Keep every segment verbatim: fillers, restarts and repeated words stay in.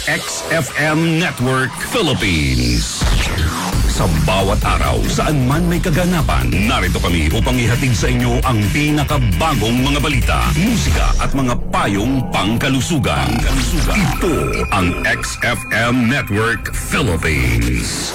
X F M Network Philippines. Sa bawat araw, saan man may kaganapan, narito kami upang ihatid sa inyo ang pinakabagong mga balita, musika at mga payong pangkalusugan. pangkalusugan. Ito ang X F M Network Philippines.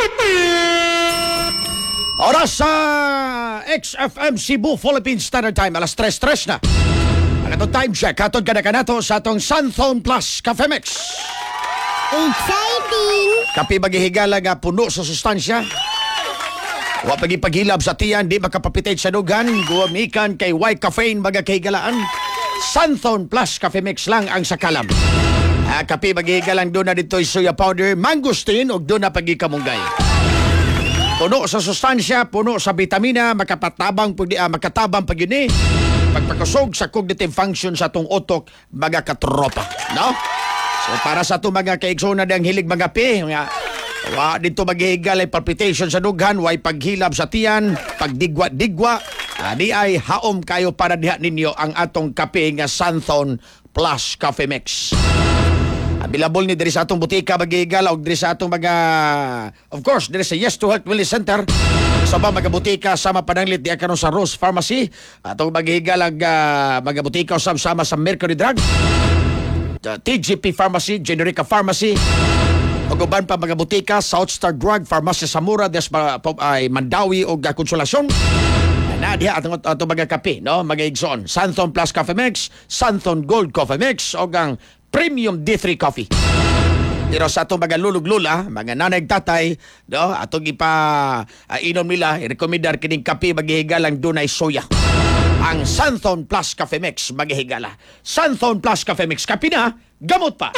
Oras sa X F M Cebu Philippine Standard Time, alas tres tres na. Ang atong time check, katod ka na kanato sa atong Sunthone Plus Cafe Mix. Exciting! Kapi maghihigala nga puno sa sustansya. Wa pagi paghilab sa tiyan, di makapapitate sa dugan, guwamikan kay white caffeine magakahigalaan. Sunthone Plus Cafe Mix lang ang sakalam. Ah, kapi maghihigalang doon na dito soya powder, mangosteen o doon na pagi kamunggay. Puno sa sustansya, puno sa vitamina, makapatabang pag ah, makatabang pag yun eh. Pagpakasog sa cognitive function sa atong utok, magakatropa. No? So para sa itong mga kaiksona ng hilig magapi, nga, wa dito maghihigal ay palpitation sa dughan, way paghilab sa tiyan, pagdigwa-digwa, ah, di ay haom kayo para diha ninyo ang atong kape nga Sunthone Plus Cafe Mix. Available ni diri sa atong butika maghihigal o diri sa atong mga, of course, diri sa Yes to Health Wellness Center. Sa ba mga butika sama pananglit di karon sa Rose Pharmacy. Atong maghihigal ang uh, mga butika sama sa Mercury Drug, T G P Pharmacy, Generica Pharmacy, o uban pa mga butika, South Star Drug, Pharmacy Samura, des ay Mandawi o Konsolasyon. Na diha atong atong mga kape, no? Mga igsoon. Sunthone Plus Cafe Mix, Sunthone Gold Coffee Mix, o ang Premium D three Coffee. Pero sa atong mga lulug-lula, mga nanay tatay, no, atong ipa uh, inom nila, i-recommendar kining kape maghihigalang dunay soya. Ang Sunthone Plus Cafe Mix maghihigala. Sunthone Plus Cafe Mix, kape na, gamot pa.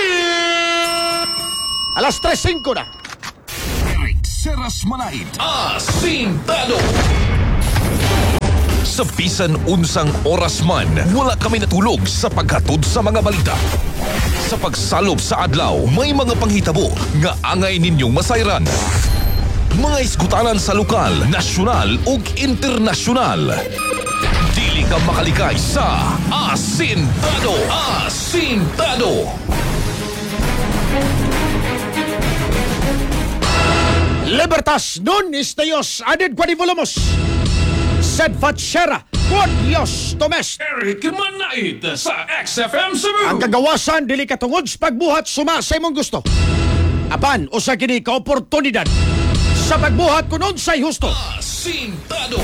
Alas tres singko na. Seras Manait, Asintado. Sa bisan unsang oras man, wala kami natulog sa paghatod sa mga balita. Sa pagsalop sa adlaw, may mga panghitabo nga angay ninyong masayran. Mga iskutanan sa lokal, nasyonal ug internasyonal. Dili ka makalikay sa Asintado. Asintado. Libertas nun istayos adid kwa di volumos. Sed Fatshera, por Dios Tomes. Eric Manait sa X F M Cebu. Ang kagawasan dili katungod sa pagbuhat suma sa imong gusto. Apan usa kini ka oportunidad sa pagbuhat kunon say husto. Asintado.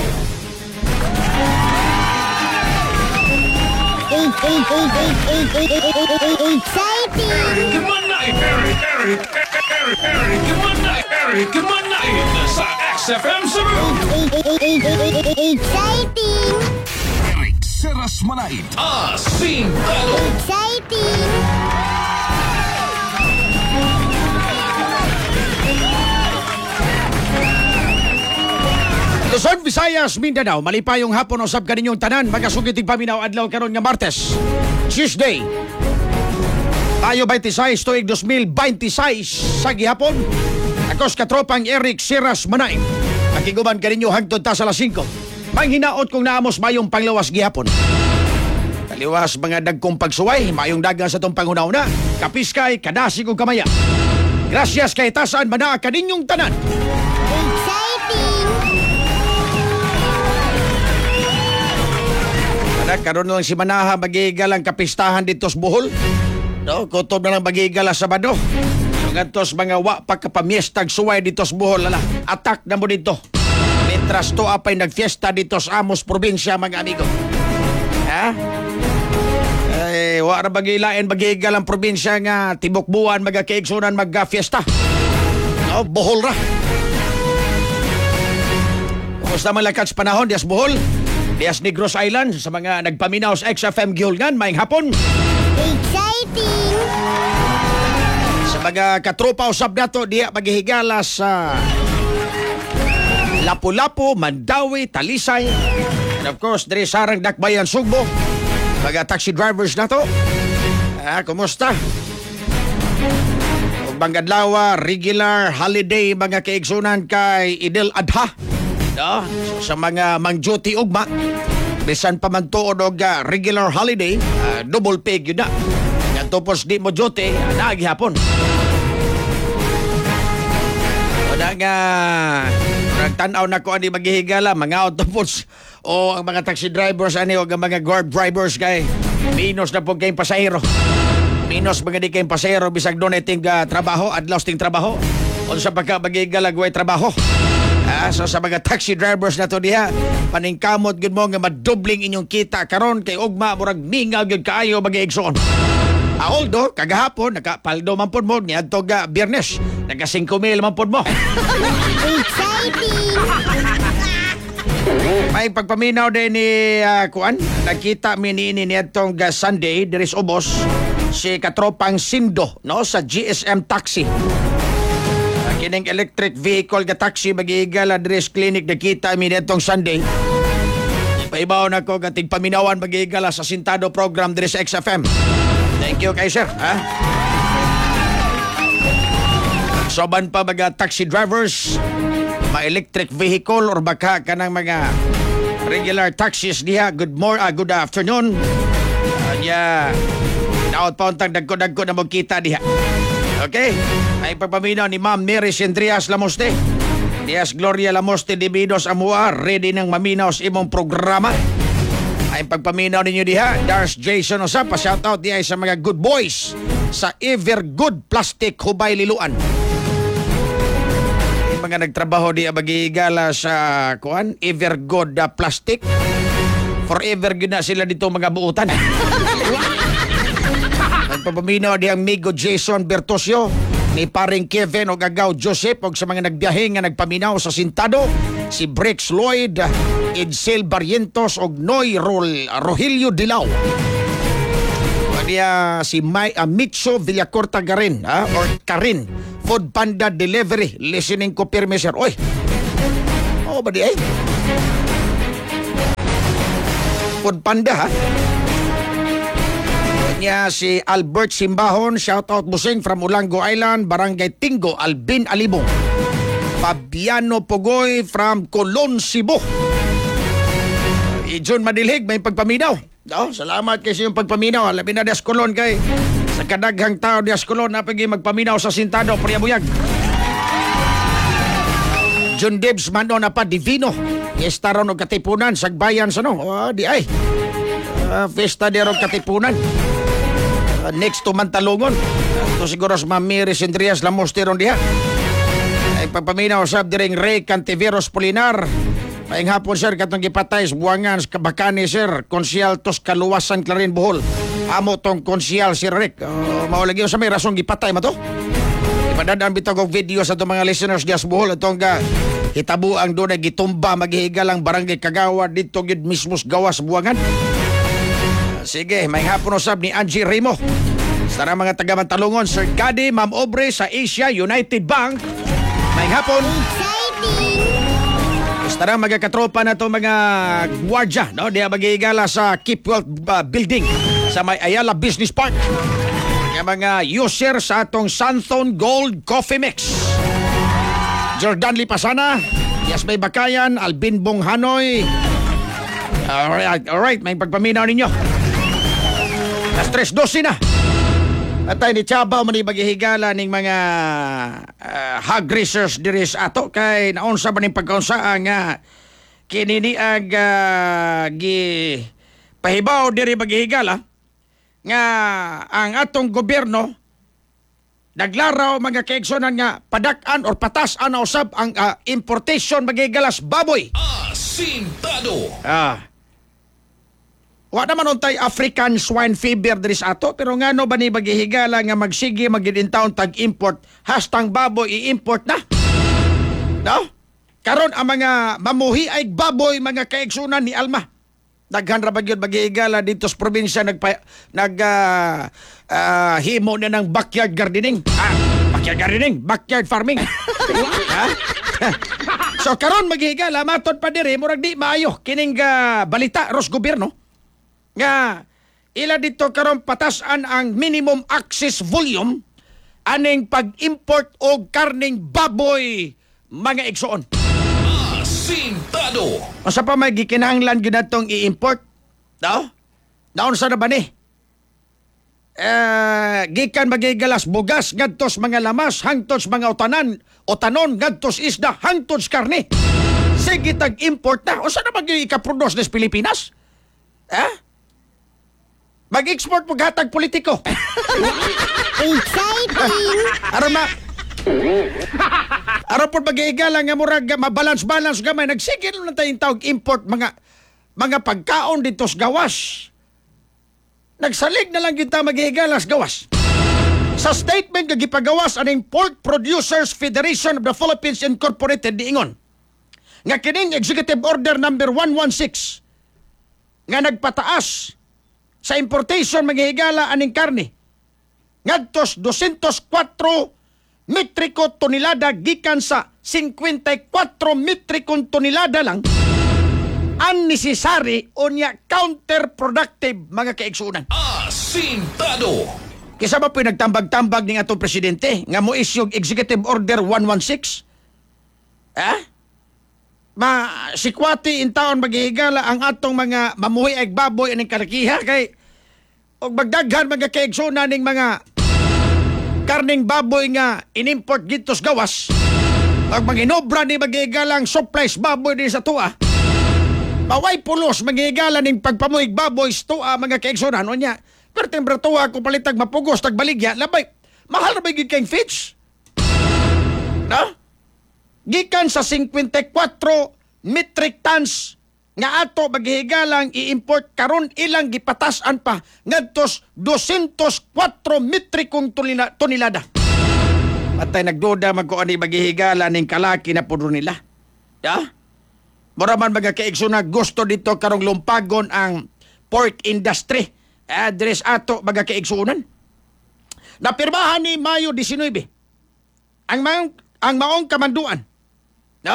Exciting! Eric Manait, Eric, Eric, Eric, Eric Manait, Eric Manait sa X F M Cebu. Exciting! Eric Seras Manait, Asintado. Exciting! Luzon, Visayas, Mindanao, malipayong hapon usab kaninyong tanan, magasugitig paminaw adlaw karon nga Martes, Tuesday. Tayo twenty-six tuig two thousand twenty-six sa gihapon. Akos katropang Eric Seras Manay. Nakiguban kaninyo hangtod ta sa alas singko. Manghinaot kung naamos mayong panglawas gihapon. Kaliwas mga dagkong pagsuway, mayong dagang sa tong pangunaw na. Kapiskay, kadasig ug kamaya. Gracias kay tasaan mana kaninyong tanan. Exciting! Karon lang si Manaha magigal ang kapistahan dito sa Bohol. No, kutob na lang magigal sa Sabado. Gantos mga wa pagkapamiestag suway dito sa Bohol, ala. Atak na mo dito. Mientras to apay nagfiesta dito sa Amos probinsya, mga amigo. Ha? Eh, wa ra bagilain magigal ang probinsya nga tibok buwan magakaigsunan magga-fiesta. No, Bohol ra. Kumusta man lakad sa panahon dias Bohol? Dias Negros Island sa mga nagpaminaw sa X F M Gihulngan, maayong hapon. Exciting! Sa mga katropa usab nato diya maghihigala sa Lapu-Lapu, Mandawi, Talisay, and of course diri sarang Dakbayan, Sugbo. Mga taxi drivers nato. Ah, kumusta? Ug Bangadlawa, regular holiday mga kaigsunan kay Idil Adha. No? So, sa mga mang-duty ugma, bisan pa man tuod og uh, regular holiday, uh, double pay yun na. Tapos di mo jote, naghihapon. Wala nga, nagtanaw na ko ani maghihigala, mga autobus o ang mga taxi drivers ani o ang mga guard drivers kay minus na po kayong pasahero. Minus mga di kayong pasahero bisag doon iting uh, trabaho, adlaw ting trabaho. O sa pagka maghihigala, guway trabaho. Ah, so sa mga taxi drivers na to diha, paningkamot gud mo nga madubling inyong kita karon kay ugma murag mingaw gyud kaayo mag-igsoon. Ah, although kagahapon nakapaldo man pod mo niadto ga Biyernes, naga five mil man pod mo. Exciting! May pagpaminaw din ni uh, Kuan, nakita mi ni niadtong ga Sunday diri sa Ubos si katropang Sindo no sa G S M Taxi. Kining electric vehicle nga taxi mag-iigala dress clinic nakita mi netong Sunday. Paibaw na ko gating paminawan mag-iigala sa Sintado program diri sa X F M. Thank you kay sir. Ha? Soban pa mga taxi drivers, mga electric vehicle or baka kanang mga regular taxis diha. Good morning, uh, good afternoon. Uh, yeah. Naot pa untang dagko-dagko na mo kita diha. Okay? Ay pagpaminaw ni Ma'am Mary Sendrias Lamoste. Dias Gloria Lamoste Dividos Amua, ready nang maminaw sa imong programa. Ay pagpaminaw ninyo diha, Dars Jason Osa, pa-shoutout diha sa mga good boys sa Evergood Plastic Hubay Liluan. Yung mga nagtrabaho diha magigala sa kuan, Evergood uh, Plastic. Forever gyud na sila dito mga buutan. Nagpapaminaw di ang Migo Jason Bertosio, ni paring Kevin o Gagaw Joseph o sa mga nagbiyahe nga nagpaminaw sa Sintado, si Brex Lloyd, Edsel Barrientos o Noy Rol, Rogelio Dilao. Kaya si May, uh, Mitso Villacorta Garin, uh, or Karin, Food Panda Delivery, listening ko pirme sir. Oy, oh ba di ay? Food Panda ha? Niya si Albert Simbahon, shoutout busing from Ulango Island, Barangay Tingo, Albin Alibong. Fabiano Pogoy from Colon, Cebu. Ijon Madilhig, may pagpaminaw. Oh, salamat kasi yung pagpaminaw. Alamin na Dias Colon kay sa kadaghang tao Dias Colon na pagi magpaminaw sa Sintado, Priabuyag. John Debs Mano na pa Divino. Fiesta ron o katipunan, sagbayan sa no. Oh, di ay. Uh, fiesta di ron katipunan. Uh, next to Mantalongon. Ito uh, siguro sa Ma'am Mary Sendrias Lamoste ron diha. Ay pagpaminaw sab direng Ray Cantiveros Polinar. Maing hapon sir katong gipatay sa buwangan sa Kabakani sir. Konsyal tos Kaluwasan Clarin Bohol. Amo tong konsyal si Rick. Uh, maulagi sa may rasong gipatay ma to. Ipadadaan bitog og video sa itong mga listeners diya sa Bohol. Itong uh, hitabo ang doon na gitumba maghihigal ang barangay Kagawa dito gid mismos gawas buwangan. Sige, may hapon usab ni Angie Remo. Sa mga taga Mantalongon, Sir Gadi, Ma'am Obre sa Asia United Bank. May hapon. Sa mga katropa na to mga gwardya, no? Diya maghihigala sa Keep Wealth uh, Building sa may Ayala Business Park. Mga mga user sa atong Santhon Gold Coffee Mix. Jordan Lipasana, Yasmay Bakayan, Albin Bong Hanoy. Alright, alright, may pagpaminaw ninyo. Tres dosi na. At tayo ni Chaba man maghihigala ning mga uh, hog racers diri sa ato kay naunsa ba ning pagkaunsaa nga kini ni ag uh, gi pahibaw diri maghihigala nga ang atong gobyerno naglaraw mga kaigsonan nga padak-an or patas-an na usab ang uh, importation maghihigalas baboy. Asintado. Ah. Wa naman untay African swine fever diri sa ato pero ngano ba ni maghihigala nga magsige magidintaon tag-import hastang baboy i-import na. No? Karon ang mga mamuhi ay baboy mga kaigsunan ni Alma. Daghan ra ba gyud maghihigala dito sa probinsya nagpa nag uh, uh, himo na ng backyard gardening. Ah, backyard gardening, backyard farming. Ha? So karon maghihigala matud pa diri murag di maayo kining uh, balita ros gobyerno. Nga ila dito karon patasan ang minimum access volume aning pag-import og karning baboy mga igsoon. Asintado. Asa pa may gikinahanglan gyud natong i-import? No? Naon sa na ba ni? eh, gikan magigalas bugas ngadtos mga lamas hangtod sa mga utanan utanon ngadtos isda hangtod sa karne. Sige tag-import na. O saan na mag ikaproduce des Pilipinas? Eh? Mag-export mo gatag politiko. Exciting! Aron ma... Aron po mag-iigala nga murag mabalance-balance gamay. Nagsigil na tayong tawag import mga mga pagkaon dito sa gawas. Nagsalig na lang kita mag-iigala sa gawas. Sa statement nga gipagawas aning Pork Producers Federation of the Philippines Incorporated diingon nga kining Executive Order number one one six nga nagpataas sa importation manghihigala aning karne ngadtos two hundred four metriko tonelada gikan sa fifty-four metrikong tonelada lang unnecessary o niya counterproductive mga kaigsunan. Asintado. Kisa ba po nagtambag-tambag ning atong presidente nga mo issue Executive Order one one six? Eh? Ma sikwati in taon maghihigala ang atong mga mamuhi ag baboy aning karakiha kay og magdaghan mga kaigsunan ning mga karning baboy nga inimport dito sa gawas. Pag manginobra ni maghigalang supplies baboy din sa tuwa. Maway pulos manghigala ning pagpamuhig baboy sa tuwa mga kaigsunan o niya. Pero tembra tuwa kung palitag mapugos tag baligya labay. Mahal na ba yung kayong fish? No? Gikan sa fifty-four metric tons nga ato maghigalang i-import karon ilang gipatasan pa ngadtos two hundred four metrikong tonila- tonelada. Patay nagduda magko ani maghihigala ning kalaki na pudro nila. Ya? Mura man mga kaigsunan gusto dito karong lumpagon ang pork industry. Address ato mga kaigsunan. Napirmahan ni Mayo nineteen ang maong ang maong kamanduan. No?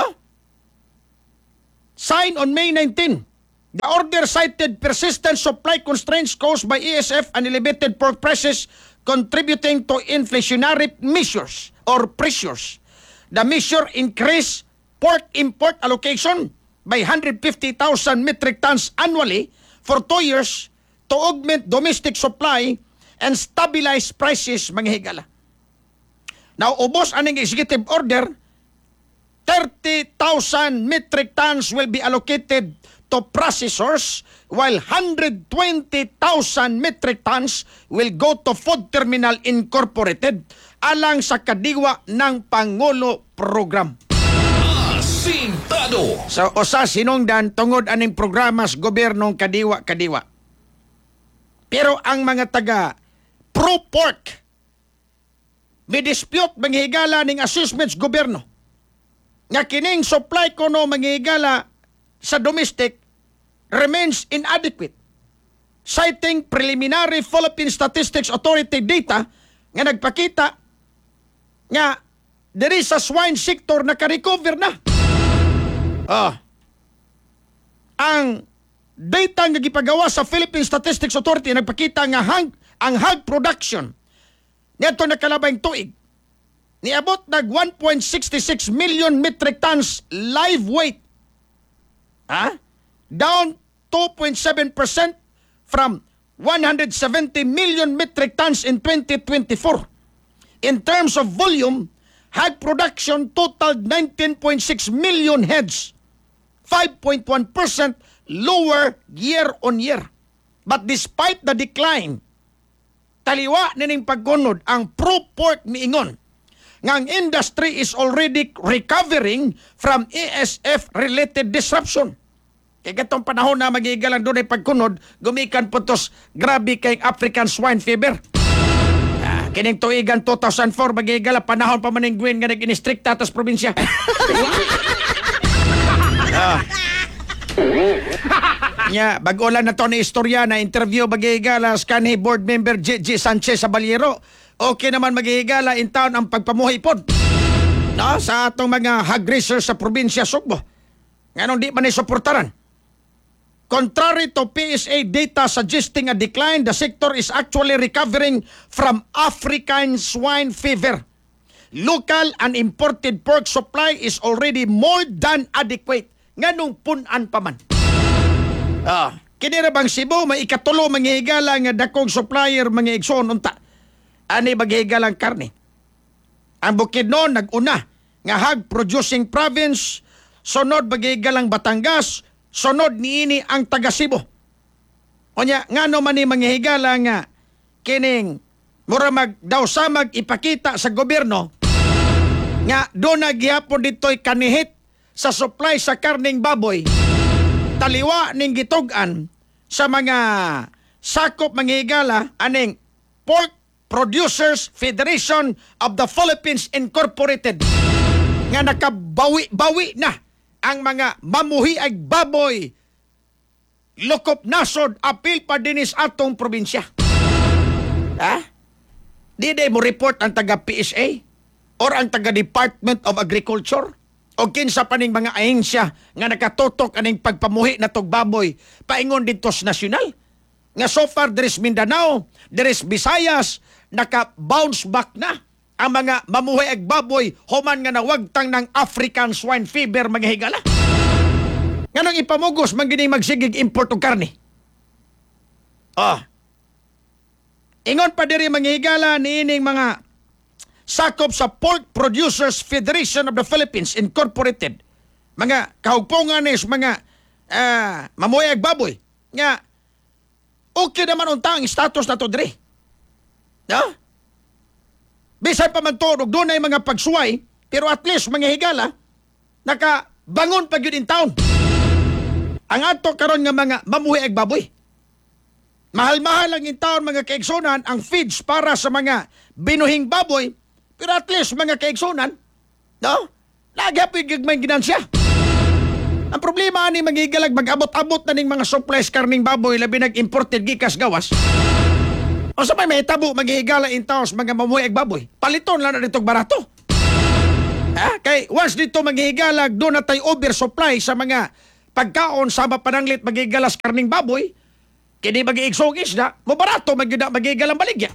Signed on May nineteenth, the order cited persistent supply constraints caused by E S F and elevated pork prices contributing to inflationary measures or pressures. The measure increased pork import allocation by one hundred fifty thousand metric tons annually for two years to augment domestic supply and stabilize prices mga higala. Now, ubos aning executive order, thirty thousand metric tons will be allocated to processors while one hundred twenty thousand metric tons will go to Food Terminal Incorporated alang sa kadiwa ng Pangulo Program. Asintado. So, usa sinungdan tungod aning programa sa gobyernong kadiwa-kadiwa. Pero ang mga taga pro-pork may dispute manghigala ning assessments gobyerno nga kining supply kono manghigala sa domestic remains inadequate, citing preliminary Philippine Statistics Authority data nga nagpakita nga diri sa swine sector naka-recover na. Ah. Ang data nga gipagawa sa Philippine Statistics Authority nagpakita nga hang, ang hog production nito nakalabay tuig niabot nag one point six six million metric tons live weight. Ha? Down two point seven percent from one hundred seventy million metric tons in twenty twenty-four. In terms of volume, hog production totaled nineteen point six million heads, five point one percent lower year on year. But despite the decline, taliwa nining paggunod ang pro-pork miingon nga ang industry is already recovering from E S F-related disruption. Kaya gatong panahon na magigalang doon ay pagkunod, gumikan po tos grabe kay African swine fever. Ah, kining tuigan two thousand four magigala panahon pa maning Gwen nga nag-inistrikta tas probinsya. ah. Nya, bago-lan na to ni istorya na interview magigala sa kanhi board member J J Sanchez Sabaliero. Okay naman maghihigala in town ang pagpamuhay pod. No, sa atong mga hog raisers sa probinsya Sugbo. Nganong di man ni suportaran. Contrary to P S A data suggesting a decline, the sector is actually recovering from African swine fever. Local and imported pork supply is already more than adequate. Nganong punan pa man. Ah, Kini ra bang Cebu may ikatulo manghihigala nga dakong supplier mga igsoon unta. Ani maghihigalang karne. Ang Bukidnon nag-una nga hog producing province, sunod maghihigalang Batangas, sunod niini ang taga Cebu. Onya ngano man ni manghihigala nga kining mura mag daw sa mag ipakita sa gobyerno nga do nagyapon dito'y kanihit sa supply sa karning baboy. Taliwa ning gitug-an sa mga sakop manghihigala aning Pork Producers Federation of the Philippines Incorporated nga nakabawi-bawi na ang mga mamuhiag baboy lokop nasod apil pa dinis atong probinsya. Ha? Di day mo report ang taga P S A or ang taga Department of Agriculture o kinsa paning mga ahensya nga nakatotok aning pagpamuhi na tog baboy paingon dito sa nasyonal. Nga so far there is Mindanao, there is Visayas, naka-bounce back na ang mga mamuhi ag baboy human nga nawagtang ng African swine fever mga higala. Nganong ipamugos magining magsigig import og karne. Ah. Ingon pa diri mga higala niining mga sakop sa Pork Producers Federation of the Philippines Incorporated. Mga kahugpungan is mga uh, mamuhay ag baboy. Nga, okay naman unta ang status na to diri. No? Bisan pa man to, doon ay mga pagsuway, pero at least mga higala, nakabangon pa yun in town. Ang ato karon nga mga mamuhay ag baboy. Mahal-mahal lang in town mga kaigsunan ang feeds para sa mga binuhing baboy, pero at least mga kaigsunan, no? Lagapig may ginansya. Ang problema ni magigalag mag-abot-abot na ning mga supplies karning baboy labi nag-imported gikas gawas. O sa may may tabo maghihigala in taos mga mamuhay ag baboy. Paliton lang na ditong barato. Ha? Kay once dito maghihigalag doon na tayo oversupply sa mga pagkaon sama pananglit maghigalas karning baboy. Kini mag-iigsog isda, mabarato mag-ida maghigalang baligya.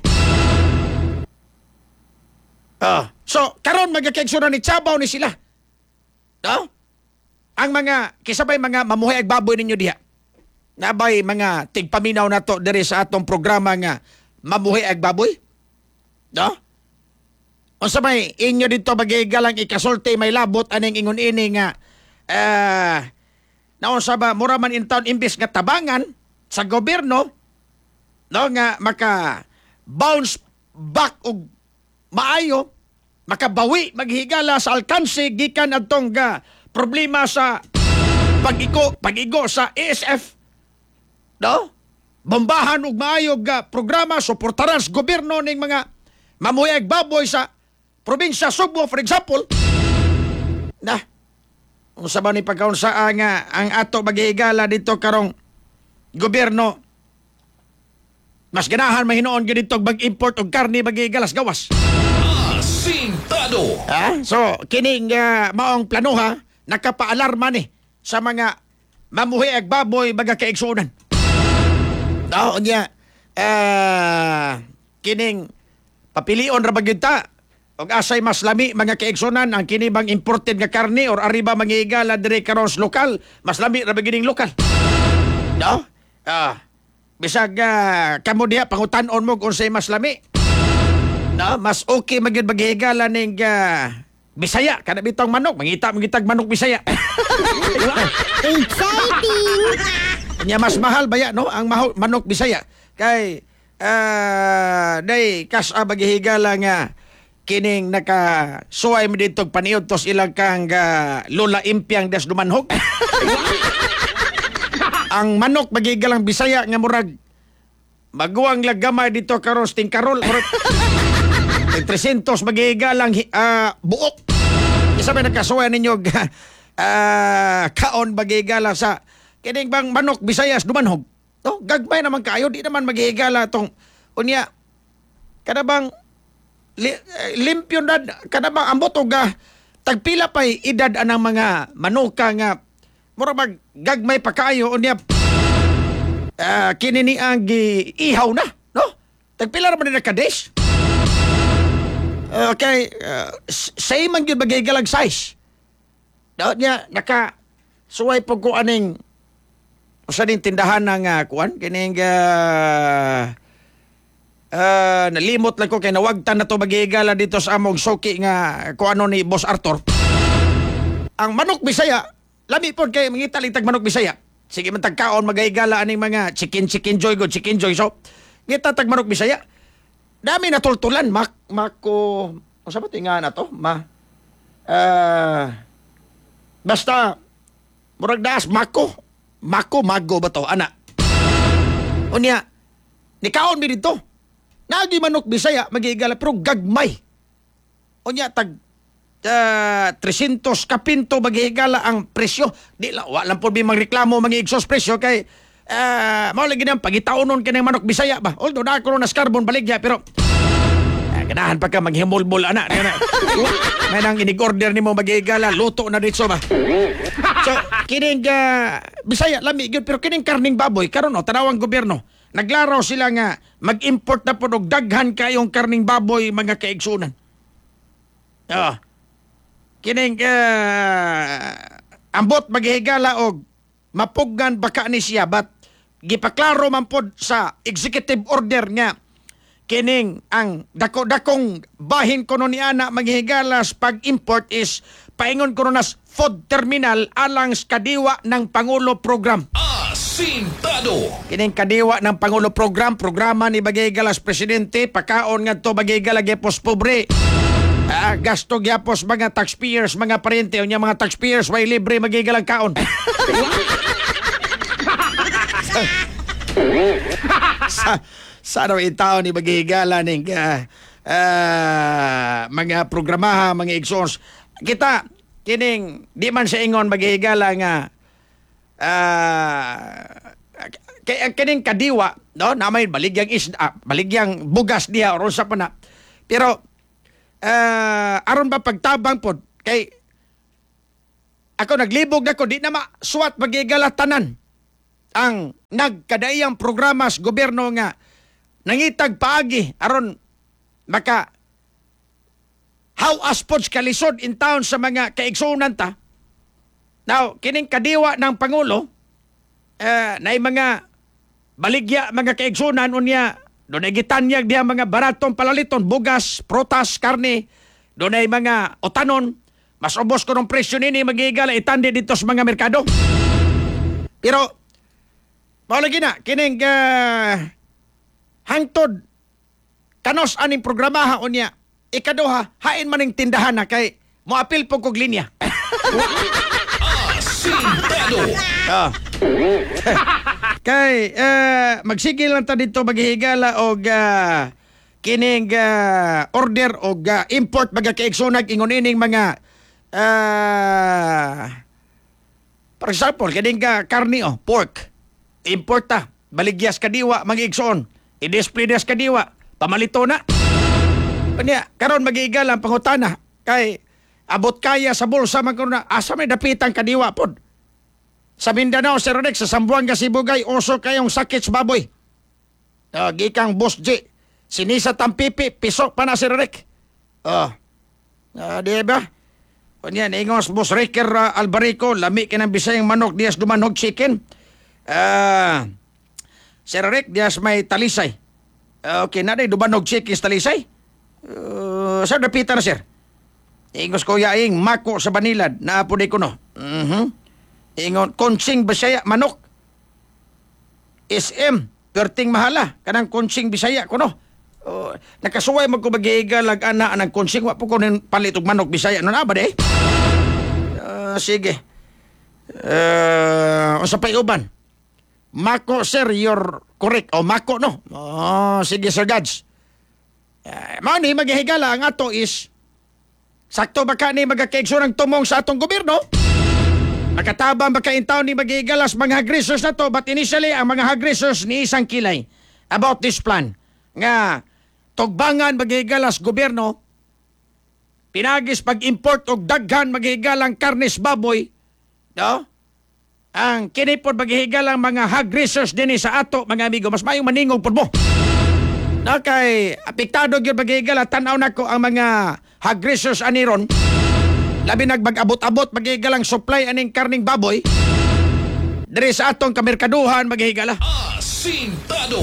Ah, so karon magkakaigsunan ni Chabaw ni sila. No? Ang mga kisabay mga mamuhay ag baboy ninyo diha. Nabay mga tigpaminaw nato diri sa atong programa nga mamuhay ag baboy. No? Unsa may inyo dito magigalang ikasulti may labot aning ingon ini nga eh uh, naon sa ba mura man in town imbis nga tabangan sa gobyerno no nga maka bounce back og maayo makabawi maghigala sa alkanse gikan adtong ga problema sa pag-iko pag-igo sa A S F no bombahan og maayo ga programa suportaran sa gobyerno ning mga mamuhay ag baboy sa probinsya Subo for example na unsa ba ni pagkaunsaa nga ang ato maghigala dito karong gobyerno mas ganahan mahinoon ganito mag-import og karne maghigalas gawas. Asintado! Ha? So, kining uh, maong planuha, nakapaalarma ni sa mga mamuhi ag baboy baga kaigsunan. No, niya, uh, kining papilion ra bagyunta og asay mas lami mga kaigsunan ang kini bang imported nga karne or ariba manghigala dire karon sa lokal, mas lami ra bagyuning lokal. No? Ah, bisag uh, kamo diha pangutan-on mo kung say mas lami. No, mas okay magyud maghigala ning uh, Bisaya kada bitong manok, mangita mangitag manok Bisaya. Exciting! Nya mas mahal baya no ang mahal, manok Bisaya kay uh, day kas uh, maghihigala nga kining naka suway mi dito paniud tos ilang kang uh, Lola Impiang des dumanhog. Ang manok magigalang Bisaya nga murag maguwang lagamay dito karon sting karol or tresentos magigalang uh, buok. Isa ba nakasuway ninyo uh, kaon magigala sa kining bang manok Bisayas dumanhog. No, gagmay naman kayo di naman magigala tong unya kada bang li, uh, limpyon dad kada bang ambot og uh, tagpila pay edad anang mga manuka nga mura maggagmay pa kayo unya uh, kini ni ang ihaw na no tagpila ra man na kades. Okay, uh, same man yun magigalang size. Daot niya naka suway po ko aning usa ning tindahan ng uh, kuan kining uh, uh, nalimot lang ko kay nawagtan na to magigala dito sa among suki nga kung ano ni Boss Arthur. Ang manok Bisaya, lami pod kay mangita litag manok Bisaya. Sige man tagkaon magigala aning mga chicken chicken joy go chicken joy so. Ngita tag manok Bisaya. Dami na tultulan mak mako unsa ba tinga na to? Ma uh, basta murag daas mako. Mako mago ba to ana? Unya nikaon mi dito. Nagi manok Bisaya magigala pero gagmay. Unya tag uh, tresyentos kapinto magigala ang presyo. Di la wa lang po bi mangreklamo mangi-exhaust presyo kay uh, mao lagi nang pagitaonon kanang manok Bisaya ba. Although na ko nas carbon baligya pero uh, ganahan pa ka maghimol-bol ana. May nang inig-order nimo magigala luto na dito ba. So kining uh, Bisaya lami gyud pero kining karning baboy karon oh tanawang gobyerno naglaraw sila nga mag-import na pod og daghan kayong karning baboy mga kaigsunan. Oh. Kining uh, ambot maghigala og mapuggan baka ni siya but gipaklaro man pod sa executive order nga kining ang dako-dakong bahin kuno ni ana maghigalas pag-import is paingon kuno nas food terminal alang sa kadiwa ng Pangulo program. Asintado. Kining kadiwa ng Pangulo program, programa ni Bagay-Galas Presidente, pakaon nga to Bagay-Gala gyapos pobre. Ah, gasto gyapos mga taxpayers, mga parente, unya mga taxpayers way libre Bagay-Galang kaon. sa sa ano itaw ni Bagay-Gala ning uh, uh, mga programaha, mga exons. Kita kining di man sa ingon Bagay-Gala nga uh, kay kining kadiwa no na may baligyang isda ah, baligyang bugas diha oron sa pana pero uh, aron ba pagtabang pod kay ako naglibog nako di na masuwat Bagay-Gala tanan ang nagkadaiyang programa sa gobyerno nga nangitag paagi aron maka how as pods kalisod in town sa mga kaigsunan ta. Now, kining kadiwa ng Pangulo, uh, na mga baligya, mga kaigsunan, unya, doon ay gitanyag diya mga baratong palaliton, bugas, protas, karne, doon ay mga otanon, mas ubos ko ng presyo nini, magigala, itandi dito sa mga merkado. Pero, maulagi na, kining uh, hangtod, kanos aning programaha, unya, ikaduha, hain maning tindahan na kay moapil po kog linya. Asintado. Ah. Kay uh, magsigil lang ta dito maghihigala og uh, kining uh, order og uh, import baga kaigsunag ingon ining mga uh, for example kining uh, karni oh pork import ta baligyas kadiwa mag-igsoon i-display das kadiwa pamalito na. Kanya, karon mag-iigal ang pangutana kay abot kaya sa bulsa man kuno na asa may dapitang kadiwa pod. Sa Mindanao, Sir Rex, sa Sambuanga, Sibugay, uso kayong sakit sa baboy. Uh, gikang Boss J, sinisa tampipi, pisok pa na Sir Rex. Oh, uh, di ba? Kanya, ingos Boss Ricker uh, Albarico, lami kinang bisayang manok, diyas dumanog chicken. Uh, Sir Rex, diyas may talisay. Uh, okay, na dumanog chicken talisay. Uh, sir, napita na, sir. Ingos ko yaing mako sa Banilad na apo ko no. Mhm. Ingon konsing Bisaya manok. S M perting mahala kanang konsing Bisaya ko no. Uh, nakasuway mag ko magiga lag ana anang konsing wa po ko nin palit og manok Bisaya no na ba de? Uh, sige. Uh, usa pay uban. Mako sir, you're correct. O mako no. Oh, sige Sir Gads. Uh, mao ni maghihigala ang ato is sakto ba ka ni magakaigso ng tumong sa atong gobyerno? Makatabang ba ka in town ni maghihigalas mga hagrisers na to but initially ang mga hagrisers ni isang kilay about this plan nga tugbangan maghihigalas gobyerno pinagis pag-import og daghan maghihigalang karnes baboy no? Ang kinipod maghihigalang mga hagrisers din sa ato mga amigo mas mayong maningog pod mo. No, kay apektado gyud magigala tan-aw nako ang mga hagrisers aniron. Labi nagbag-abot-abot magigalang supply aning karning baboy. diri sa atong kamerkaduhan maghigala. Asintado.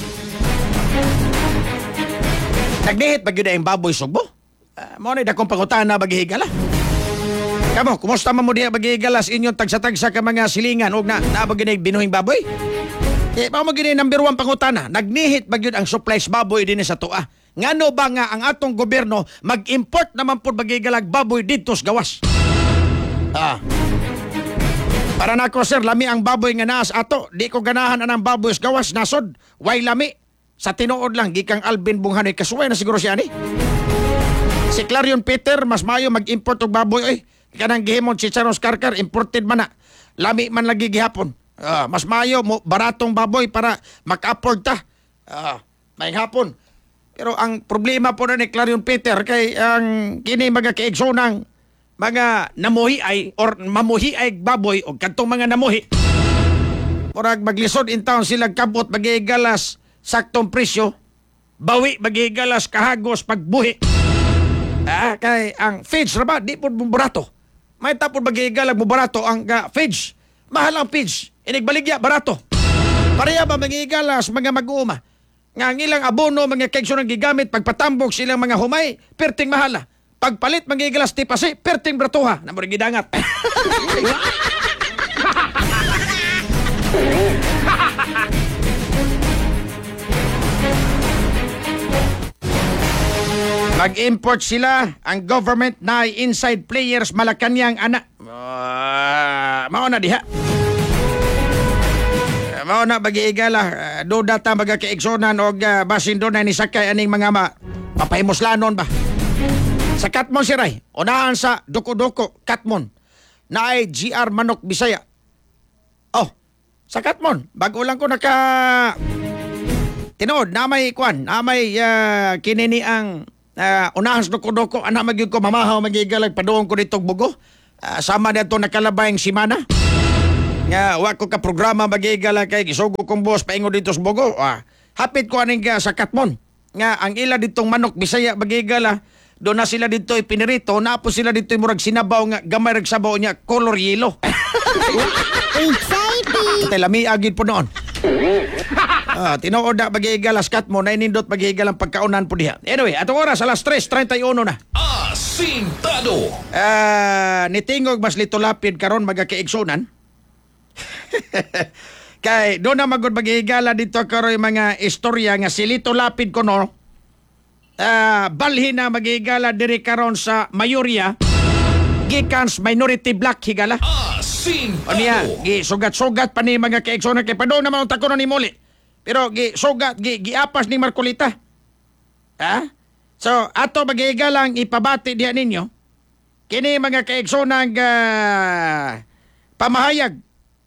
Nagnihit ba gyud ang baboy sugbo? Uh, mo ni dakong pangutana maghigala. Kamo, kumusta man mo diha maghigala sa inyong tagsa-tagsa ka mga silingan og na naabag gyud binuhing baboy? Eh, pa mo gyud number one pangutana, nagnihit ba gyud ang supplies baboy dinhi sa tuwa? Ngano ba nga ang atong gobyerno mag-import naman pud magigalag baboy dito sa gawas? Ah. Para nako sir, lami ang baboy nga naa sa ato. Di ko ganahan anang baboy sa gawas nasod. Way lami. Sa tinuod lang gikang Alvin Bunghanoy kasuway na siguro siya ni. Si Clarion Peter mas mayo mag-import og baboy oy. Kanang gihimon si Charos Karkar imported man na. Lami man lagi gihapon. Ah, mas mayo mo baratong baboy para maka-afford ta. Ah, may hapon. Pero ang problema po na ni Clarion Peter kay ang kini mga kaigsunang mga namuhi ay or mamuhi ay baboy o kadtong mga namuhi. Murag maglisod in town sila kabot magigalas saktong presyo, bawi magigalas kahagos pagbuhi. Ah, kay ang feeds ra ba di pud barato. May tapod magigalag mo barato ang uh, feeds. Mahal ang feeds. Inigbaligya barato. Pareha ba magigalas mga mag-uuma? Nga ang ilang abono, mga kegso ng gigamit, pagpatambok silang mga humay, perting mahala. Pagpalit, mga igalas tipasi, perting bratuha. Namuring gidangat. Mag-import sila, ang government na inside players Malacanang anak. Uh, Mao na diha. Mao na bagi-igala, uh, do data magakaigsonan og uh, basin do na ni sakay aning mga ma papahimuslanon ba. Sa Katmon si Ray, unahan sa Doko-Doko, Katmon, na ay G R Manok Bisaya. Oh, sa Katmon, bago lang ko naka tinood, na may kwan, na may uh, kinini ang uh, unahan sa Doko-Doko, anak magyud ko mamahaw magigalag paduong ko ditong bugo. Uh, sama na ito nakalabayang simana. Nga, wa ko ka programa magigala kay gisugo kong boss paingo dito sa Bogo. Ah, hapit ko aning ka sa Katmon. Nga, ang ila ditong manok Bisaya magigala, doon na sila dito ipinirito, na po sila dito murag sinabaw nga gamay rag sabaw niya color yellow. Exciting! Tay lami agid po noon. Ah, tinuod na magigala sa Katmon, na inindot magigala ang pagkaunan po diha. Anyway, atong oras alas tres thirty-one na. Asintado. Ah, nitingog mas litolapid karon magakaigsunan. Kay doon na magod maghihigala dito karoy mga istorya nga si Lito Lapid ko no. Uh, balhin na maghihigala diri karon sa mayorya gikans minority black higala. Asintado. O niya, gi sugat-sugat pa ni mga kaigsonan kay padong naman ang takonon ni Muli. Pero gi sugat gi giapas ni Marcolita. Ha? So ato maghihigala ang ipabati diha ninyo. Kini mga kaigsonan uh, pamahayag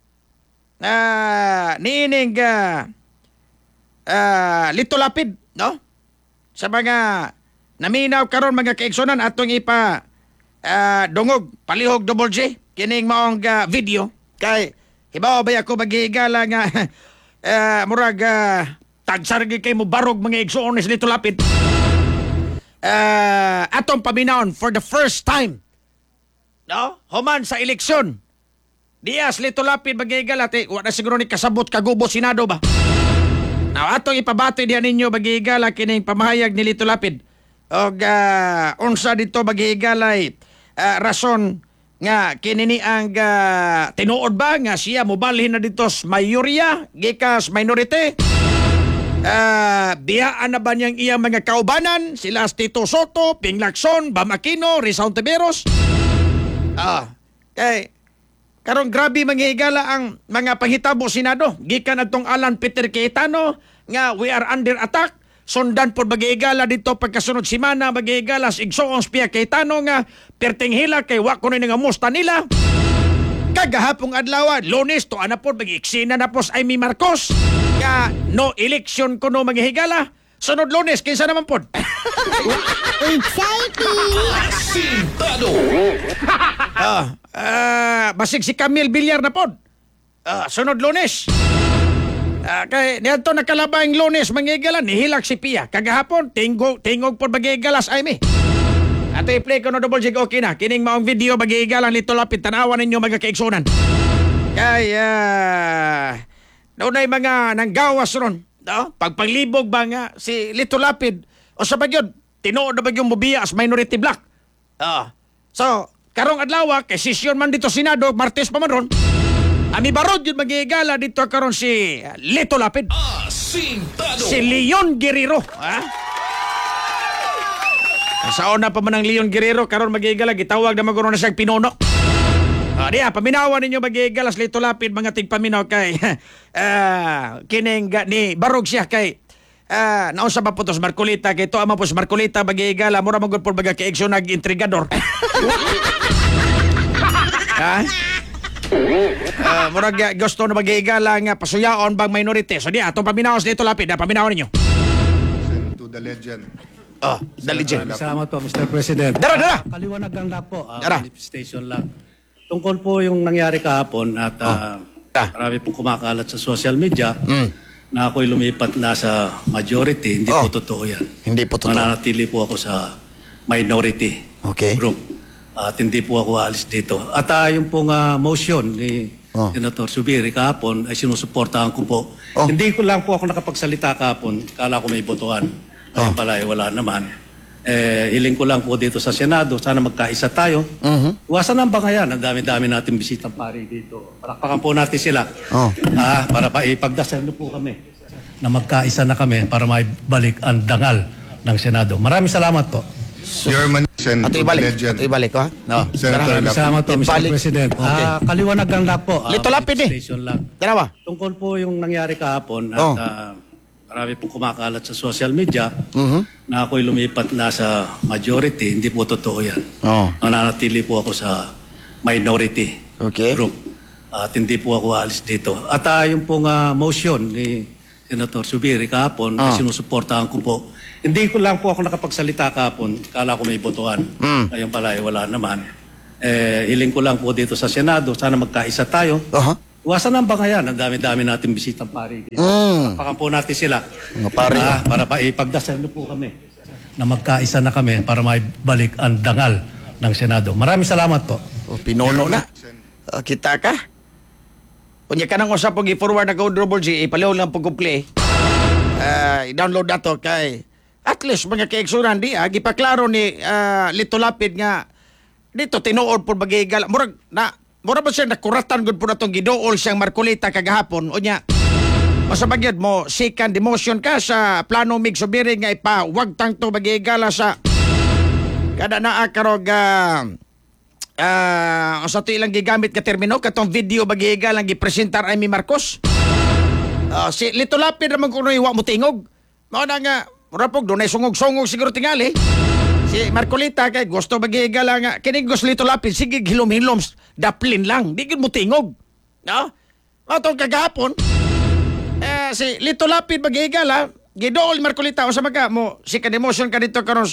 uh, niining uh, uh, Lito Lapid, no? Sa mga naminaw karon mga kaigsonan atong ipa uh, dungog, palihog double J, kining maong uh, video. Kay, hibaw ba ako maghihigala nga uh, murag uh, tagsargi kay mo barog mga igsoon ni Lito Lapid. Uh, atong paminaon for the first time, no? Human sa eleksyon. Dias Lito Lapid magigala te, wala siguro ni kasabot kagubo Senado ba? Now atong ipabati diyan ninyo magigala kining pamahayag ni Lito Lapid. Og uh, unsa dito magigalay uh, rason nga kinini ang uh, tinuod ba nga siya mobalhin na dito sa mayorya gikas minority. Uh, biyaan na ba niyang iyang mga kaubanan sila Tito Soto, Ping Lacson, Bam Aquino, Rizal Tiberos? Ah, kay karong grabe manghihigala ang mga panghitabo Senado. Gikan atong Alan Peter Cayetano nga we are under attack. Sundan po maghihigala dito pagkasunod simana maghihigala sa igsoong Pia Cayetano nga perting hila kay wa kuno nga musta nila. Kagahapong adlaw, Lunes to ana po mag-iksina na po sa Amy Marcos nga no election kuno maghihigala. Sunod Lunes kinsa naman po. Exciting! Asintado. Ah, ah, basig si Camille Villar na pod. Ah, sunod Lunes. Ah, kay niadto nakalabang Lunes mangigalan nihilak si Pia. Kagahapon tingog tingog pod magigalas ay mi. Ato i-play ko no double jig okay na. Kining maong video magigalan Lito Lapid tanawan ninyo magakaigsunan. Kay, ah, naunay mga nanggawas ron. No? Pagpanglibog ba nga si Lito Lapid, o sa bagyod, tinuod na bagyong mobiya as minority black. Ah. So, karong adlaw, kay sesyon man dito Senado, Martes pa man ron, ami barod yun mag-iigala dito karon si Lito Lapid. Asintado! Si Leon Guerrero. Ha? Sa una pa man ang Leon Guerrero, karon mag-iigala, gitawag na maguro na siyang pinuno. Ah, diya, paminawan ninyo mag-iigalas Lito Lapid, mga tigpaminaw kay uh, kining ga- ni barog siya kay uh, naunsa pa po to sa Marcolita, kay to ama po sa Marcolita mag-iigala, mura magod po baga kay Exo nag-intrigador. Ha? Uh, mura ga- gusto na mag-iigala nga pasuyaon bang minority. So diya, atong paminaw sa Lito Lapid, ha, paminawan ninyo. Send to the legend. Oh, the legend. Salamat po, Mister President. Dara, dara. Ah, kaliwanag lang na po, uh, Dara. manifestation lang. Tungkol po yung nangyari kahapon at uh, Ah. marami pong kumakalat sa social media Mm. na ako'y lumipat na sa majority. Hindi Oh. po totoo yan. Hindi po totoo. Mananatili po ako sa minority Okay. group. At hindi po ako aalis dito. At uh, yung pong uh, motion ni Oh. Senator Subiri kahapon ay sinusuportahan ko po. Oh. Hindi ko lang po ako nakapagsalita kahapon. Kala ko may botohan. Ayun pala, eh, wala naman. Eh, hiling ko lang po dito sa Senado, sana magkaisa tayo. Mhm. Iwasan ang bangayan. Ang dami-dami natin bisitang pari dito. Palakpakan po natin sila. Oh. Ah, para pa ipagdasal na po kami na magkaisa na kami para maibalik ang dangal ng Senado. Maraming salamat po. Your man, send Ato to the ibalik. legend. Ato ibalik, ha? No. Senator Maraming Lapid. salamat po, Mister Ibalik. President. Okay. Ah, kaliwanag lang na po. Ah, Lito Lapid eh. manifestation lang. Tara ba? Tungkol po yung nangyari kahapon at Oh. ah, marami pong kumakalat sa social media Mhm. na ako'y lumipat na sa majority. Hindi po totoo yan. Oh. Mananatili po ako sa minority Okay. group. At hindi po ako aalis dito. At ah, yung pong ah, motion ni Senator Subiri kahapon, Oh. ay sinusuportahan ko po. Hindi ko lang po ako nakapagsalita kahapon. Kala ko may botohan. Mm. Ngayon pala, eh, wala naman. Eh, hiling ko lang po dito sa Senado, sana magkaisa tayo. Aha. Iwasan ang bangayan. Ang dami-dami natin bisitang pari dito. Mm. Pakan po natin sila. Mga pare. Ah, para pa ipagdasal na po kami na magkaisa na kami para maibalik ang dangal ng Senado. Maraming salamat po. O, pinuno na. Ah, kita ka? Kunya ka nang usap pag i-forward na code Double G, ipaliw lang pag play. Ah, i-download na to kay at least mga kaigsuran di ah, gipaklaro ni ah, Lito Lapid nga dito tinuod po bagay murag na mura ba siya nakuratan gud po na tong giduol siyang Marcolita kagahapon unya masabagyad mo second demotion ka sa plano mig subiri nga ipawag tang to bagay-gala sa kada naa karog ah, Ah, uh, sa to ilang gigamit ka termino katong video bagiga lang gipresentar Amy Marcos. Ah, si Lito Lapid naman kuno iwa mo tingog. Mao na nga mura pog dunay sungog-sungog siguro tingali. Si Marcolita kay gusto bagiga lang nga kini gusto Lito Lapid sige hilom-hilom daplin lang di gid mo tingog. No? Mao tong kagahapon. Eh si Lito Lapid bagiga lang gidool Marcolita o sa maga mo si ka-demotion ka dito karon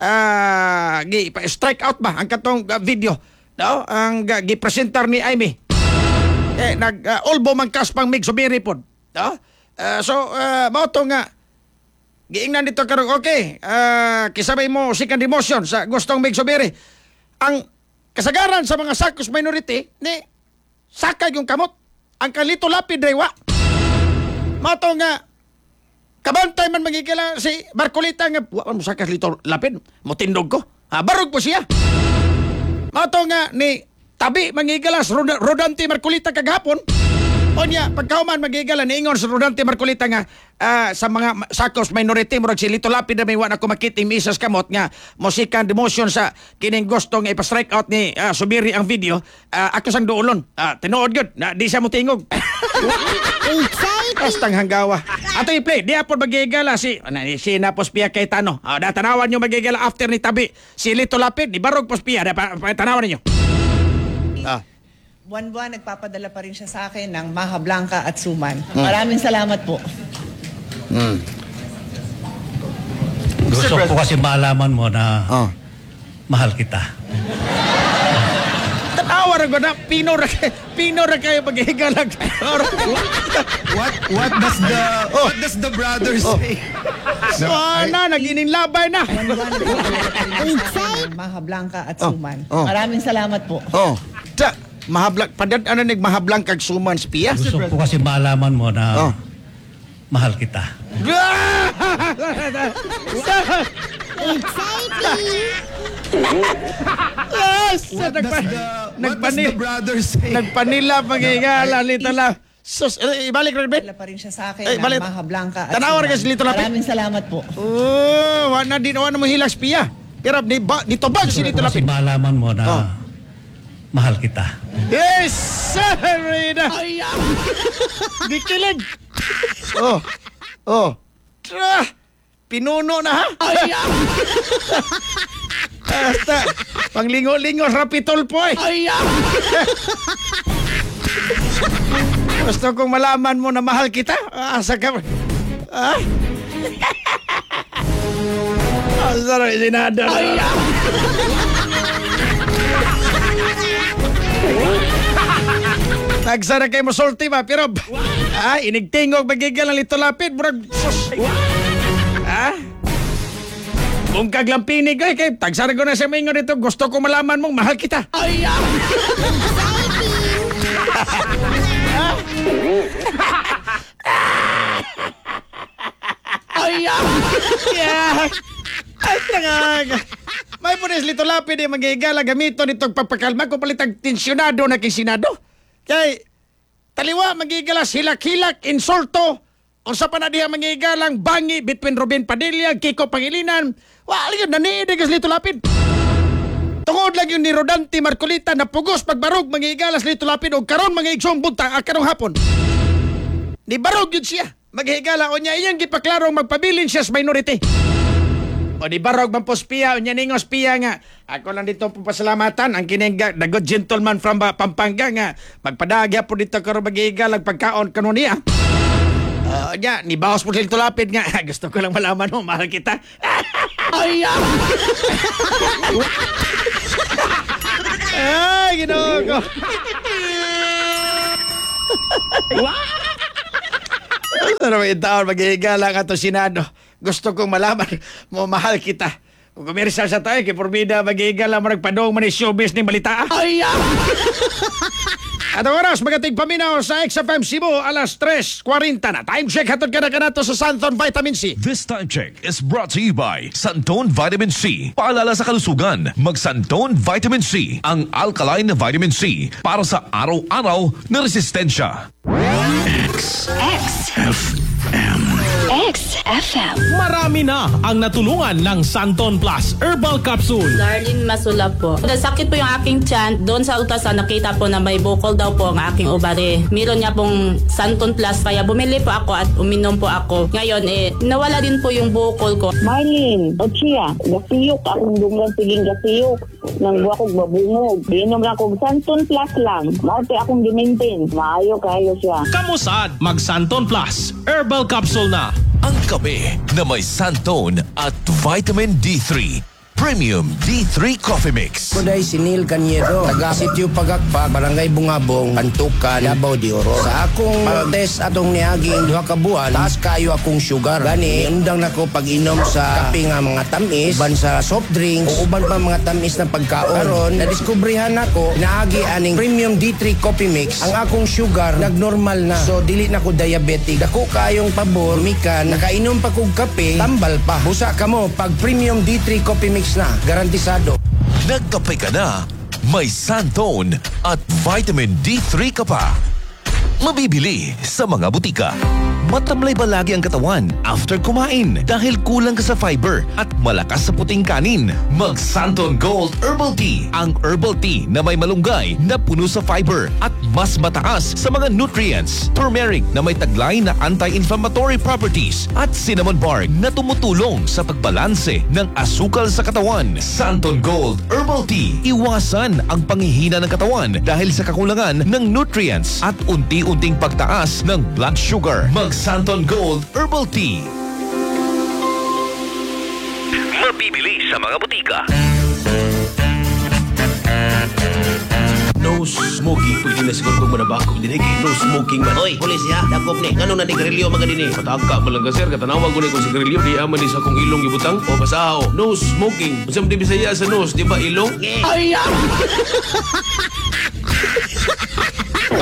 ah gi strike out ba ang katong ah, video no ang uh, gipresentar ni Amy eh nag uh, ulbo man kas pang mig subiri pod no Ah, so uh, mao to nga giingnan dito karon okay ah kisabay mo si ka-demotion sa gustong mig subiri ang kasagaran sa mga sakos minority ni sakay yung kamot ang Lito Lapid rewa mao to nga kabantay man magigila si Marcolita nga wa mo sakas Lito Lapid motindog ko ha barog po siya mato nga ni tabi mangigalas Rod- Rodante Marcolita kagahapon onya pagkauman magigala niingon sa Rodante Marcolita nga ah, sa mga sakos minority murag si Lito Lapid na may wa na kumakiting misas kamot nga musikan demotion sa kining gusto nga ipa-strike out ni ah, Subiri ang video ah, ako sang duolon ah, tinuod gud na di siya motingog Exciting! Kastang hanggawa. Ato i-play. Di apod magigala si... Ano, si Napos Pia Cayetano. Oh, da, tanawan nyo magigala after ni Tabi. Si Lito Lapid, ni Barog Pos Pia. Da, pa, pa, tanawan ninyo. Ah. Buwan-buwan nagpapadala pa rin siya sa akin ng Maha Blanca at Suman. Maraming salamat po. Gusto ko kasi malaman mo na Oh. mahal kita. Tanawa rin ko na. Pino ra kayo. Pino ra kayo magigala. What what does the what does the brother say? So, na, nag-ininlabay na. Buwan-buwan nagpapadala pa rin siya sa akin ng Maha Blanca at Suman. oh. Maraming salamat po. Oh. Sa, Mahablang, padad ano nag mahablang kag suman spiya? Gusto ko kasi malaman mo na Oh. mahal kita. Exciting! Yes! What does Nagpa- the, what does nagpani- the brother say? Nagpanila pangigala nito lang. Sus, eh, ibalik rin, Ben. Dala pa rin siya sa akin Ay, ng balit. Maha Blanca at Tanawa rin Suman. kasi Lito Lapid. Maraming salamat po. Oh, wala din, wala mo hilas piya. Pero di ba, dito bag si Lito Gusto ko kasi Lapid. malaman mo na Oh. mahal kita. Yes, sir! Rina. Di kilig. Oh, oh. Tra, pinuno na ha? Basta, panglingo-lingo, rapitol po eh. Gusto kong malaman mo na mahal kita. Asa ka? Ah? Asa na isinada? Nagsara kayo mo sulti ba? Pero, ah, inigtingog magigal ang Lito Lapid. Murag, sus. Ah? Kung kaglampinig ko, eh, kay tagsara ko na sa mingo dito. Gusto ko malaman mong mahal kita. Yeah. Ay, tangag. May punis Lito Lapid eh, magigala gamito nitong papakalma kung palitag tensyonado na kay Senado. Kay, taliwa, magigala hilak-hilak, insulto, o sa panadiha magigalang bangi between Ruben Padilla, Kiko Pangilinan. Wala yun, naniidig as Lito Lapid. Tungod lang yun ni Rodante Marcolita na pugos pagbarog magigalas Lito Lapid o karon mga igsong buntang akarong hapon. Ni barog yun siya. Maghigala o niya iyang gipaklarong magpabilin siya sa minority. O di barog man po spiya o niya ningos spiya nga. Ako lang dito po pasalamatan ang kining ga- the good gentleman from uh, Pampanga nga magpadagya po dito karon maghigalag pagkaon kanon niya. Uh, niya, ni Baos po Lito Lapid nga. Gusto ko lang malaman mo, mahal kita. Ay, Ay, ginoo ko. Ano ba yung taon, maghihigala ka to Senado. Gusto kong malaman mo, mahal kita. Kung kumirsa sa tayo, kay Porbida, maghihigala mo nagpadong man showbiz ni Balita. Ay, at ang oras, magating paminaw sa X F M Cebu, alas tres forty na. Time check, hatod ka na ka na to sa Santon Vitamin C. This time check is brought to you by Santon Vitamin C. Paalala sa kalusugan, mag Santon Vitamin C, ang alkaline na vitamin C para sa araw-araw na resistensya. X F M. Marami na ang natulungan ng Santon Plus Herbal Capsule. Darlene Masula po. Nasakit po yung aking tiyan. Doon sa ultrasound nakita po na may bukol daw po ang aking ovary. Meron niya pong Santon Plus. Kaya bumili po ako at uminom po ako. Ngayon eh, nawala din po yung bukol ko. Marlene, o siya, gasiyok akong dungan siging gasiyok. Nang buwa kong babungog. Inom lang kong Santon Plus lang. Maute akong dimintin. Maayo kayo siya. Kamusad, mag Santon Plus Herbal Capsule na. Ang kape na may Santon at Vitamin D three. Premium D three Coffee Mix. Kuday Sinil Cañedo, taga Sitio Pagakpak, Barangay Bungabong, Antukan, Davao de Oro. Sa akong pag-test atong niaging duha ka buwan, taas kayo akong sugar. Gani, undang nako pag-inom sa kape nga mga tamis, uban sa soft drinks, o uban pa mga tamis na pagkaon. Karon, nadiskubrihan nako, naagi aning Premium D three Coffee Mix. Ang akong sugar, nagnormal na. So, dili na ko diabetic. Dako kayong pabor, mikan, nakainom pa kong kape, tambal pa. Busa ka mo, pag Premium D three Coffee Mix na, garantisado. Nagkape ka na, may Santon at Vitamin D three ka pa. Mabibili sa mga butika. Matamlay ba lagi ang katawan after kumain dahil kulang ka sa fiber at malakas sa puting kanin? Mag Santon Gold Herbal Tea. Ang herbal tea na may malunggay na puno sa fiber at mas mataas sa mga nutrients. Turmeric na may taglay na anti-inflammatory properties at cinnamon bark na tumutulong sa pagbalanse ng asukal sa katawan. Santon Gold Herbal Tea. Iwasan ang panghihina ng katawan dahil sa kakulangan ng nutrients at unti-unting pagtaas ng blood sugar. Mag Santon Gold Herbal Tea. Mabibili sa mga butika. No smoking. Pwede na siguro kung manabakog din. No smoking man. Oy, pulis ya, dakop ni. Ngano na di garilyo mga din eh. Pataka malang ka sir. Katanawag ko na kung sigarilyo. Di aman ni sa kong ilong ibutang. O pasao. No smoking. Masam di bisaya sa nose. Di ba ilong? Ay,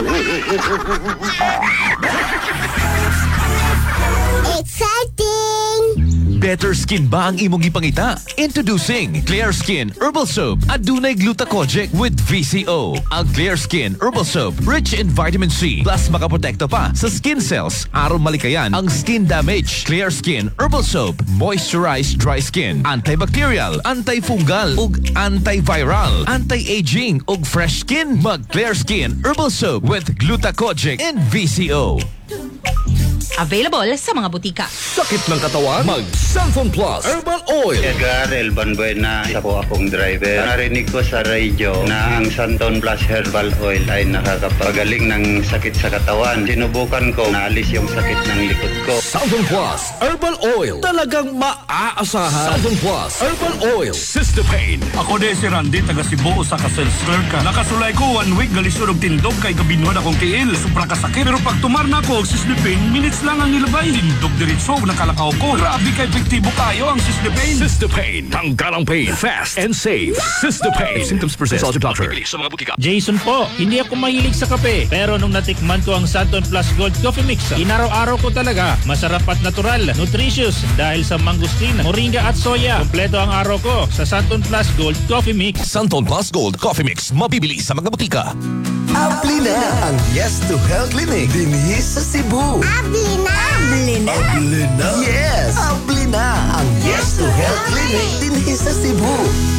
Exciting! Better skin ba ang imong gipangita? Introducing Clear Skin Herbal Soap. Adunay glutathione with V C O. Ang Clear Skin Herbal Soap rich in vitamin C plus makaprotekta pa sa skin cells aron malikayan ang skin damage. Clear Skin Herbal Soap moisturize dry skin, antibacterial, antifungal ug antiviral, anti-aging ug fresh skin. Mag Clear Skin Herbal Soap with glutathione and V C O. Available sa mga butika. Sakit ng katawan? Mag Santon Plus Herbal Oil. Edgar Elban Buena, isa po akong driver. Narinig ko sa radio na ang Santon Plus Herbal Oil ay nakakapagaling ng sakit sa katawan. Sinubukan ko, naalis yung sakit ng likod ko. Santon Plus Herbal Oil. Talagang maaasahan. Santon Plus Herbal Oil. Sister Pain. Ako de si Randy, taga Cebu, sa Kaselsker ka. Nakasulay ko one week, galisod og tindog kay gabinuan akong tiil. Supra kasakit. Pero pag tumar na ako, Sislipin, minutes lang ang ilabay. Tindog diretso, nakalakaw ko. Grabe ka epektibo kayo ang Sislipin. Sister Pain. Tanggal ang pain. Fast and safe. Sister Pain. Symptoms persist. Consult your doctor. Sa mga butika. Jason po, hindi ako mahilig sa kape. Pero nung natikman ko ang Santon Plus Gold Coffee Mix, inaraw-araw ko talaga. Masarap at natural, nutritious dahil sa mangustin, moringa at soya. Kompleto ang araw ko sa Santon Plus Gold Coffee Mix. Santon Plus Gold Coffee Mix. Mabibili sa mga butika. Abli na ang Yes to Health Clinic dinhi sa Cebu. Abli na! Abli na! Abli na? Yes! Abli na ang Yes to Health Clinic dinhi sa Cebu.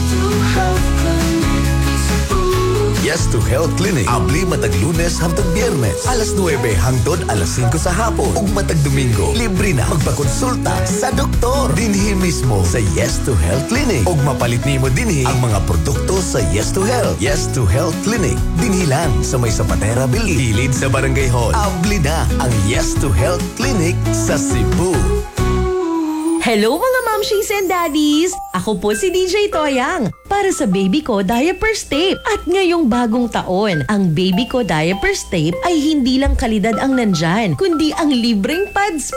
Yes to Health Clinic. Abli matag Lunes hangtod Biyernes. Alas nuwebe hangtod alas singko sa hapon. Ug matag Domingo, libre na magpakonsulta sa doktor. Dinhi mismo sa Yes to Health Clinic. Ug mapalit nimo dinhi ang mga produkto sa Yes to Health. Yes to Health Clinic. Dinhi lang sa may Zapatera Building. Hilid sa Barangay Hall. Abli na ang Yes to Health Clinic sa Cebu. Hello mga mamshis and daddies! Ako po si D J Toyang para sa Baby Ko Diapers Tape. At ngayong bagong taon, ang Baby Ko Diapers Tape ay hindi lang kalidad ang nandyan, kundi ang libreng pads